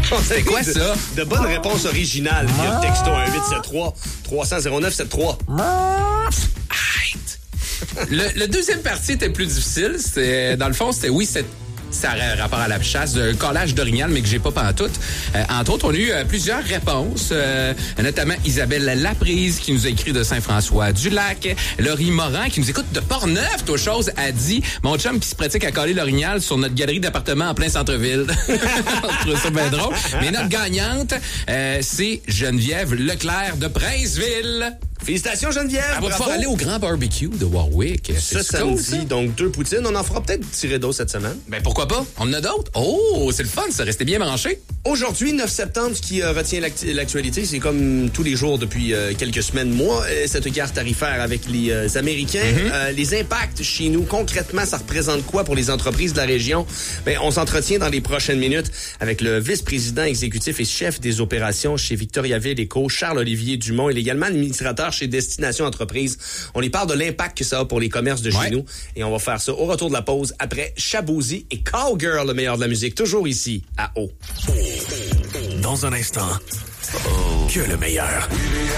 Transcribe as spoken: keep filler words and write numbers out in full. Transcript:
C'est quoi de, ça? De bonnes réponses originales. Il y a le texto un huit sept trois trois cents zéro neuf sept trois. Le, le deuxième partie était plus difficile. C'était, dans le fond, c'était oui, c'est ça a rapport à la chasse de collage d'orignal, mais que j'ai pas pantoute. Euh, entre autres, on a eu euh, plusieurs réponses, euh, notamment Isabelle Laprise qui nous a écrit de Saint-François-du-Lac. Laurie Morin qui nous écoute de Portneuf, toi chose, a dit « Mon chum qui se pratique à coller l'orignal sur notre galerie d'appartements en plein centre-ville. » On trouve ça bien drôle. Mais notre gagnante, euh, c'est Geneviève Leclerc de Princeville. Félicitations, Geneviève! Elle va bravo. pouvoir aller au grand barbecue de Warwick. Ce C'est cool, samedi, ça? donc deux poutines. On en fera peut-être tirer d'autres cette semaine. Ben pourquoi pas? On en a d'autres? Oh, c'est le fun, ça. Restez bien branchés. Aujourd'hui, neuf septembre, ce qui euh, retient l'actu- l'actualité, c'est comme tous les jours depuis euh, quelques semaines, mois, euh, cette guerre tarifaire avec les euh, Américains. Mm-hmm. Euh, les impacts chez nous, concrètement, ça représente quoi pour les entreprises de la région? Ben, on s'entretient dans les prochaines minutes avec le vice-président exécutif et chef des opérations chez Victoriaville Éco, Charles-Olivier Dumont. Il est également administrateur chez Destination Entreprise. On lui parle de l'impact que ça a pour les commerces de ouais. chez nous. Et on va faire ça au retour de la pause après Shaboozy et Cowgirl, le meilleur de la musique, toujours ici, à O. Dans un instant, que le meilleur.